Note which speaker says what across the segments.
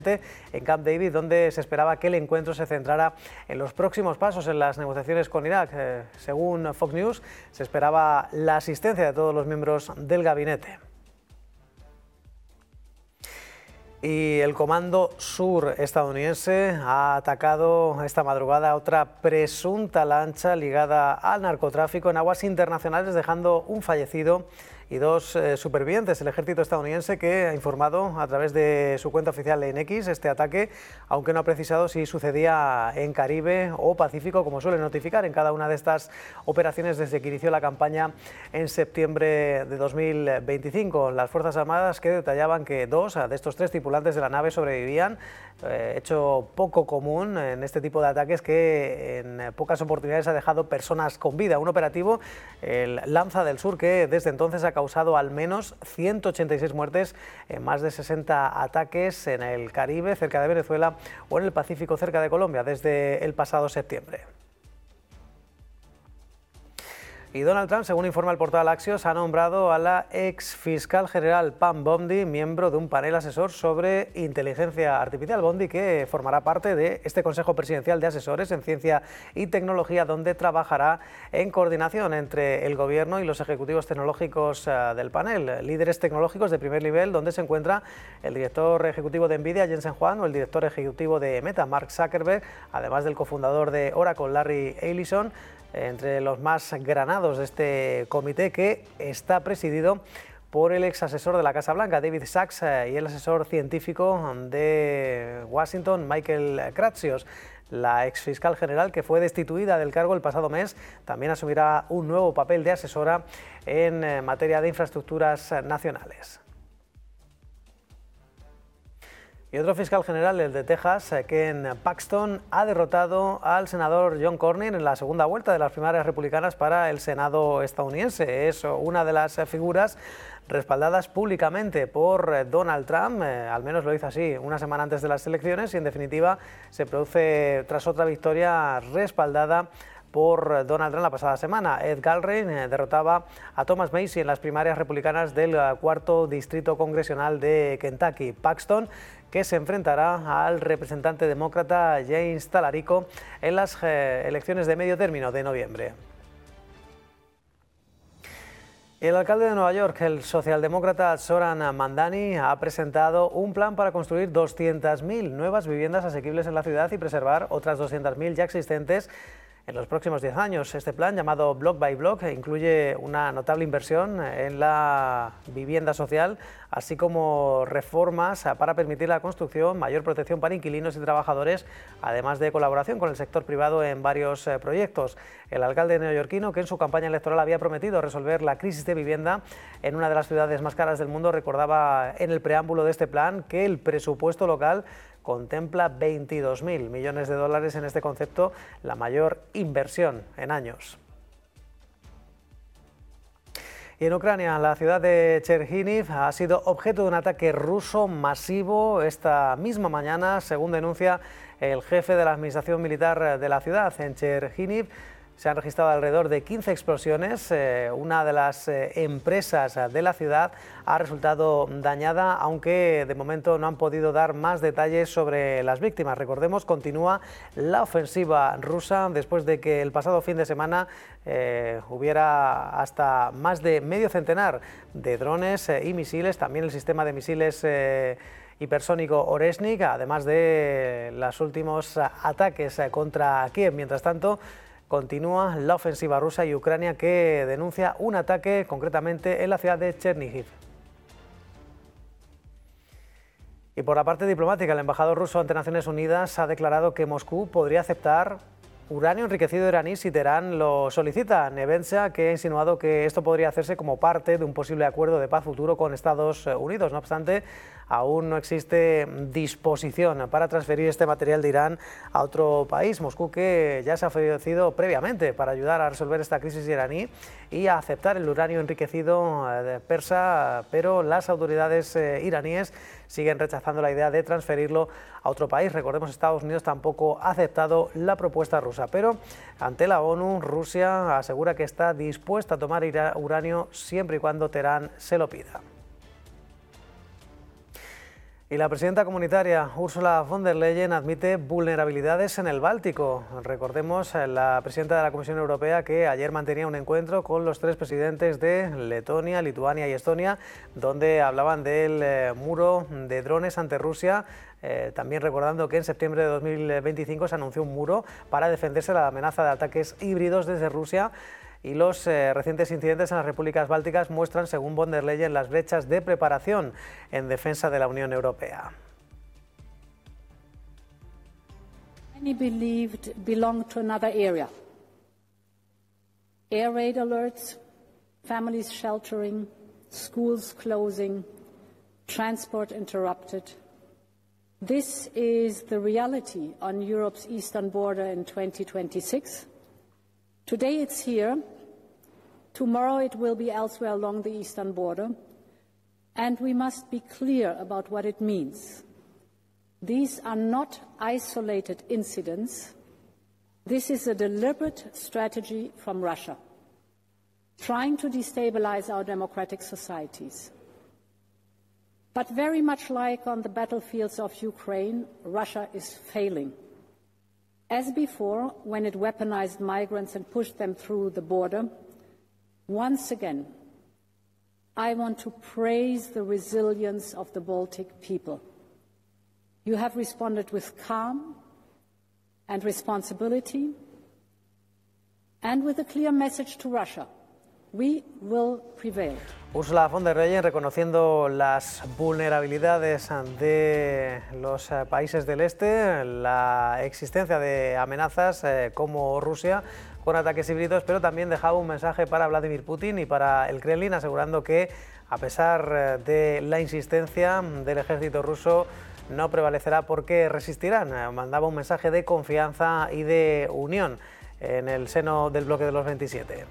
Speaker 1: en Camp David, donde se esperaba que el encuentro se centrara en los próximos pasos en las negociaciones con Irak. Según Fox News, se esperaba la asistencia de todos los miembros del gabinete. Y el Comando Sur estadounidense ha atacado esta madrugada a otra presunta lancha ligada al narcotráfico en aguas internacionales, dejando un fallecido y dos supervivientes. El ejército estadounidense, que ha informado a través de su cuenta oficial en X este ataque, aunque no ha precisado si sucedía en Caribe o Pacífico, como suele notificar en cada una de estas operaciones desde que inició la campaña en septiembre de 2025. Las Fuerzas Armadas, que detallaban que dos de estos tres tripulantes de la nave sobrevivían, hecho poco común en este tipo de ataques que en pocas oportunidades ha dejado personas con vida. Un operativo, el Lanza del Sur, que desde entonces ha causado al menos 186 muertes en más de 60 ataques en el Caribe, cerca de Venezuela, o en el Pacífico, cerca de Colombia, desde el pasado septiembre. Y Donald Trump, según informa el portal Axios, ha nombrado a la ex fiscal general Pam Bondi miembro de un panel asesor sobre inteligencia artificial. Bondi, que formará parte de este Consejo Presidencial de Asesores en Ciencia y Tecnología, donde trabajará en coordinación entre el gobierno y los ejecutivos tecnológicos del panel. Líderes tecnológicos de primer nivel, donde se encuentra el director ejecutivo de Nvidia, Jensen Huang, o el director ejecutivo de Meta, Mark Zuckerberg, además del cofundador de Oracle, Larry Ellison, entre los más granados de este comité, que está presidido por el ex asesor de la Casa Blanca, David Sachs, y el asesor científico de Washington, Michael Kratsios. La ex fiscal general, que fue destituida del cargo el pasado mes, también asumirá un nuevo papel de asesora en materia de infraestructuras nacionales. Y otro fiscal general, el de Texas, Ken Paxton, ha derrotado al senador John Cornyn en la segunda vuelta de las primarias republicanas para el Senado estadounidense. Es una de las figuras respaldadas públicamente por Donald Trump, al menos lo hizo así una semana antes de las elecciones, y en definitiva se produce tras otra victoria respaldada por Donald Trump la pasada semana. Ed Galbraith derrotaba a Thomas Massie en las primarias republicanas del cuarto distrito congresional de Kentucky. Paxton, que se enfrentará al representante demócrata James Talarico en las elecciones de medio término de noviembre. El alcalde de Nueva York, el socialdemócrata Zoran Mandani, ha presentado un plan para construir 200.000 nuevas viviendas asequibles en la ciudad y preservar otras 200.000 ya existentes en los próximos 10 años. Este plan, llamado Block by Block, incluye una notable inversión en la vivienda social, así como reformas para permitir la construcción, mayor protección para inquilinos y trabajadores, además de colaboración con el sector privado en varios proyectos. El alcalde neoyorquino, que en su campaña electoral había prometido resolver la crisis de vivienda en una de las ciudades más caras del mundo, recordaba en el preámbulo de este plan que el presupuesto local contempla 22.000 millones de dólares en este concepto, la mayor inversión en años. Y en Ucrania, la ciudad de Chernihiv ha sido objeto de un ataque ruso masivo esta misma mañana, según denuncia el jefe de la administración militar de la ciudad. En Chernihiv se han registrado alrededor de 15 explosiones. Una de las empresas de la ciudad ha resultado dañada, aunque de momento no han podido dar más detalles sobre las víctimas. Recordemos, continúa la ofensiva rusa después de que el pasado fin de semana hubiera hasta más de medio centenar de drones y misiles, también el sistema de misiles hipersónico Oresnik, además de los últimos ataques contra Kiev. Mientras tanto, continúa la ofensiva rusa y Ucrania, que denuncia un ataque concretamente en la ciudad de Chernihiv. Y por la parte diplomática, el embajador ruso ante Naciones Unidas ha declarado que Moscú podría aceptar uranio enriquecido iraní si Teherán lo solicita. Nevensia, que ha insinuado que esto podría hacerse como parte de un posible acuerdo de paz futuro con Estados Unidos. No obstante, aún no existe disposición para transferir este material de Irán a otro país. Moscú, que ya se ha ofrecido previamente para ayudar a resolver esta crisis iraní y a aceptar el uranio enriquecido persa, pero las autoridades iraníes siguen rechazando la idea de transferirlo a otro país. Recordemos, Estados Unidos tampoco ha aceptado la propuesta rusa, pero ante la ONU, Rusia asegura que está dispuesta a tomar uranio siempre y cuando Teherán se lo pida. Y la presidenta comunitaria Ursula von der Leyen admite vulnerabilidades en el Báltico. Recordemos a la presidenta de la Comisión Europea que ayer mantenía un encuentro con los tres presidentes de Letonia, Lituania y Estonia, donde hablaban del muro de drones ante Rusia. También recordando que en septiembre de 2025 se anunció un muro para defenderse de la amenaza de ataques híbridos desde Rusia. Y los recientes incidentes en las repúblicas bálticas muestran, según von der Leyen, las brechas de preparación en defensa de la Unión Europea.
Speaker 2: Many believed belonged to another area. Air raid alerts, families sheltering, schools closing, transport interrupted. This is the reality on Europe's eastern border in 2026. Today it's here, tomorrow it will be elsewhere along the eastern border, and we must be clear about what it means. These are not isolated incidents. This is a deliberate strategy from Russia, trying to destabilize our democratic societies. But very much like on the battlefields of Ukraine, Russia is failing. As before, when it weaponized migrants and pushed them through the border, once again, I want to praise the resilience of the Baltic people. You have responded with calm and responsibility and with a clear message to Russia. We will prevail.
Speaker 1: Ursula von der Leyen reconociendo las vulnerabilidades de los países del este, la existencia de amenazas como Rusia con ataques híbridos, pero también dejaba un mensaje para Vladimir Putin y para el Kremlin, asegurando que a pesar de la insistencia del ejército ruso no prevalecerá porque resistirán. Mandaba un mensaje de confianza y de unión en el seno del bloque de los 27.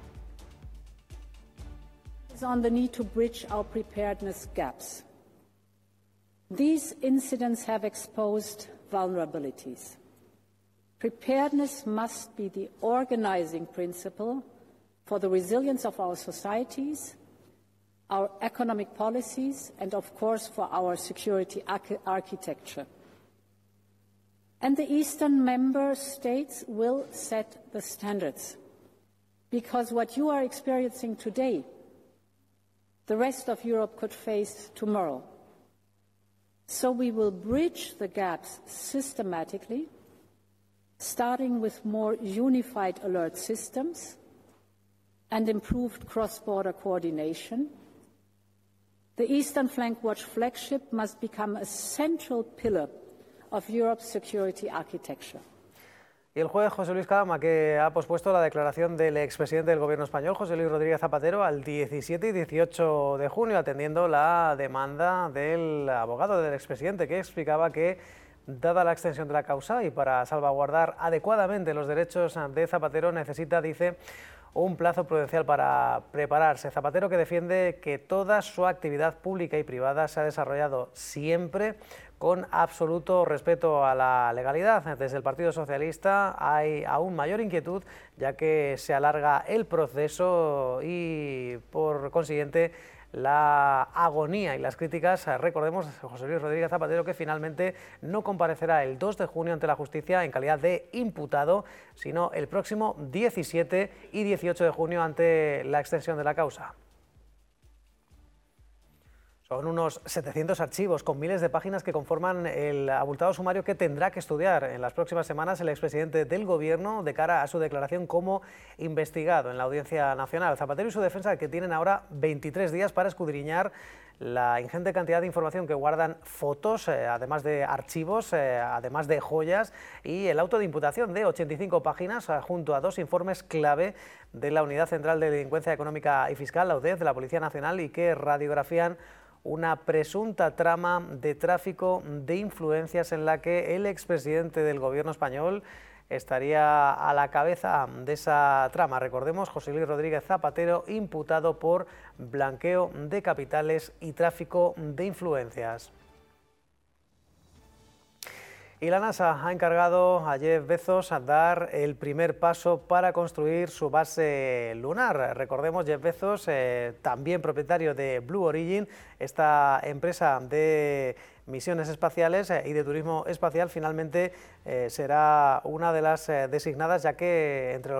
Speaker 2: On the need to bridge our preparedness gaps. These incidents have exposed vulnerabilities. Preparedness must be the organizing principle for the resilience of our societies, our economic policies, and of course for our security architecture. And the Eastern member states will set the standards, because what you are experiencing today, the rest of Europe could face tomorrow. So we will bridge the gaps systematically, starting with more unified alert systems and improved cross-border coordination. The Eastern Flank Watch flagship must become a central pillar of Europe's security architecture.
Speaker 1: Y el juez José Luis Cadama, que ha pospuesto la declaración del expresidente del Gobierno español, José Luis Rodríguez Zapatero, al 17 y 18 de junio, atendiendo la demanda del abogado del expresidente, que explicaba que, dada la extensión de la causa y para salvaguardar adecuadamente los derechos de Zapatero, necesita, dice, un plazo prudencial para prepararse. Zapatero, que defiende que toda su actividad pública y privada se ha desarrollado siempre con absoluto respeto a la legalidad. Desde el Partido Socialista hay aún mayor inquietud, ya que se alarga el proceso y, por consiguiente, la agonía y las críticas. Recordemos a José Luis Rodríguez Zapatero, que finalmente no comparecerá el 2 de junio ante la justicia en calidad de imputado, sino el próximo 17 y 18 de junio ante la extensión de la causa. Son unos 700 archivos con miles de páginas que conforman el abultado sumario que tendrá que estudiar en las próximas semanas el expresidente del Gobierno de cara a su declaración como investigado en la Audiencia Nacional. Zapatero y su defensa, que tienen ahora 23 días para escudriñar la ingente cantidad de información que guardan fotos, además de archivos, además de joyas, y el auto de imputación de 85 páginas, junto a 2 informes clave de la Unidad Central de Delincuencia Económica y Fiscal, la UDEF, de la Policía Nacional, y que radiografían una presunta trama de tráfico de influencias en la que el expresidente del Gobierno español estaría a la cabeza de esa trama. Recordemos, José Luis Rodríguez Zapatero, imputado por blanqueo de capitales y tráfico de influencias. Y la NASA ha encargado a Jeff Bezos a dar el primer paso para construir su base lunar. Recordemos, Jeff Bezos, también propietario de Blue Origin, esta empresa de misiones espaciales y de turismo espacial finalmente será una de las designadas, ya que entre los